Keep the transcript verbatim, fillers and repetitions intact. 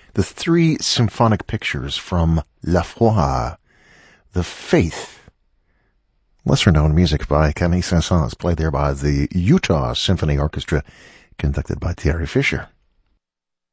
the three symphonic pictures from La Foi, The Faith. Lesser-known music by Camille Saint-Saëns, played there by the Utah Symphony Orchestra, conducted by Thierry Fisher.